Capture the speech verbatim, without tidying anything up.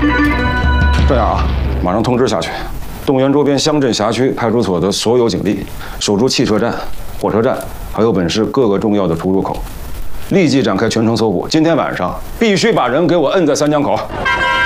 这样啊，马上通知下去，动员周边乡镇辖区派出所的所有警力，守住汽车站、火车站，还有本市各个重要的出入口，立即展开全城搜捕。今天晚上必须把人给我摁在三江口。